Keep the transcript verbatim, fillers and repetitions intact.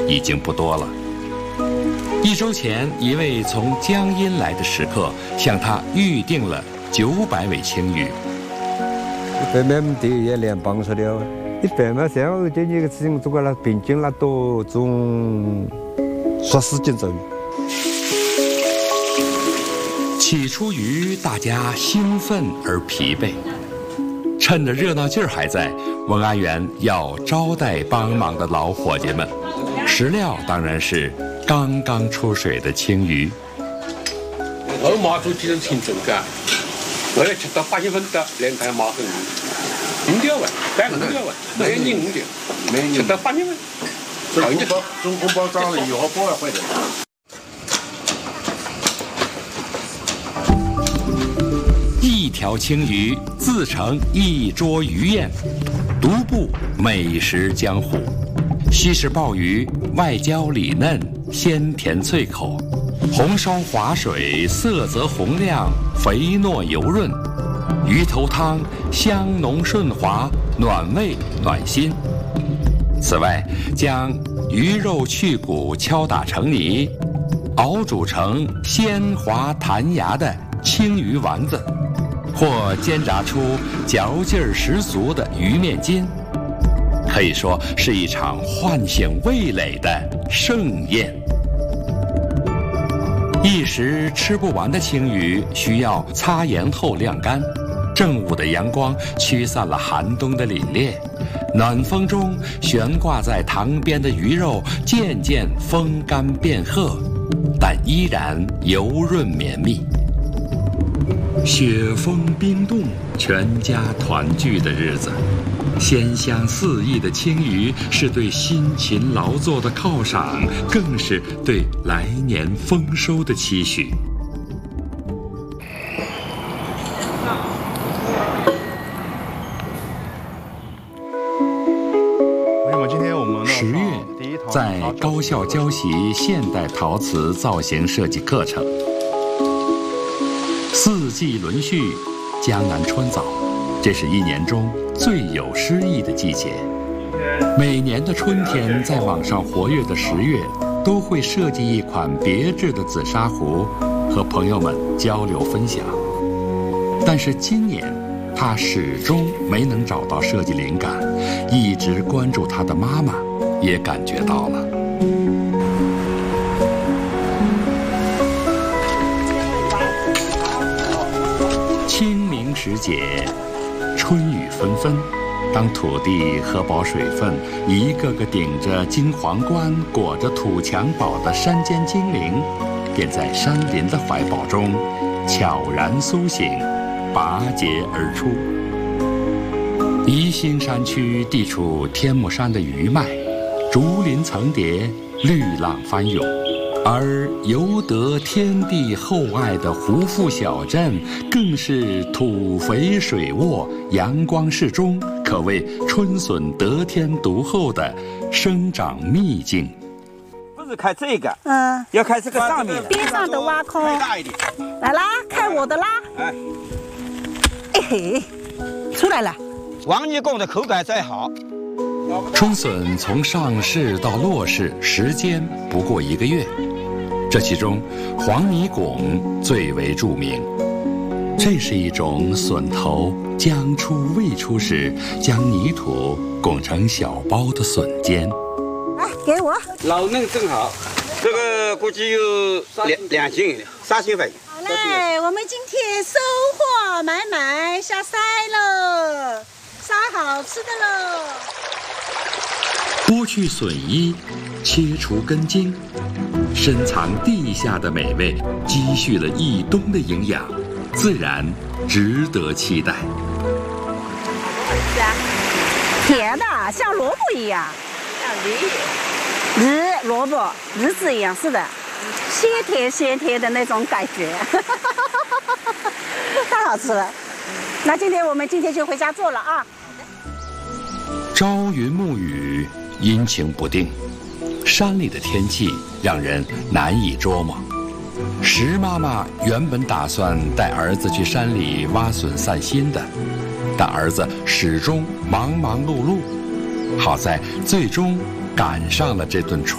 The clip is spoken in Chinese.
已经不多了。一周前，一位从江阴来的食客向他预定了九百尾青鱼。 一百米的也连帮出了，一百米像我这几个事情做过了，平均了都从十四斤左右。 起出鱼，大家兴奋而疲惫。趁着热闹劲儿还在，文安园要招待帮忙的老伙计们。食料当然是刚刚出水的青鱼。 我马祖其实挺重的，我要吃到八月份的两台马头鱼，五条万，百五条万，没有你五条，没有吃到八月份。中红包，中红包涨了以后包要坏的。 一条青鱼自成一桌鱼宴，独步美食江湖。西式鲍鱼外焦里嫩，鲜甜脆口；红烧滑水色泽红亮，肥糯油润；鱼头汤香浓顺滑，暖胃暖心。此外，将鱼肉去骨敲打成泥，熬煮成鲜滑弹牙的青鱼丸子，或煎炸出嚼劲儿十足的鱼面筋，可以说是一场唤醒味蕾的盛宴。一时吃不完的青鱼需要擦盐后晾干，正午的阳光驱散了寒冬的凛冽，暖风中悬挂在塘边的鱼肉渐渐风干变褐，但依然油润绵密。雪封冰冻，全家团聚的日子，鲜香四溢的青鱼是对辛勤劳作的犒赏，更是对来年丰收的期许。十月，在高校教习现代陶瓷造型设计课程。四季轮序，江南春早，这是一年中最有诗意的季节。每年的春天，在网上活跃的十月，都会设计一款别致的紫砂壶，和朋友们交流分享。但是今年，他始终没能找到设计灵感，一直关注他的妈妈，也感觉到了。清明时节，春雨纷纷。当土地喝饱水分，一个个顶着金皇冠、裹着土襁褓的山间精灵，便在山林的怀抱中悄然苏醒，拔节而出。宜兴山区地处天目山的余脉，竹林层叠，绿浪翻涌。而尤得天地厚爱的胡父小镇，更是土肥水沃，阳光适中，可谓春笋得天独厚的生长秘境。 不是开这个，嗯，要开这个上面的， 边上的挖空， 大一点。 来啦，开我的啦！哎，哎嘿，出来了。 王泥贡的口感再好。 春笋从上市到落市时间不过一个月，这其中黄泥拱最为著名。这是一种笋头将出未出时，将泥土拱成小包的笋尖。 来，给我。 老嫩正好，这个估计有两两斤，三斤粉。 好嘞，我们今天收获满满，下筛喽，杀好吃的喽。 剥去笋衣，切除根茎，深藏地下的美味，积蓄了一冬的营养，自然值得期待。 甜的，像萝卜一样，像梨，梨萝卜梨子一样，是的，鲜甜鲜甜的那种感觉，太好吃了。那今天我们今天就回家做了啊。 朝云暮雨，阴晴不定，山里的天气让人难以捉摸。石妈妈原本打算带儿子去山里挖笋散心的，但儿子始终忙忙碌碌，好在最终赶上了这顿传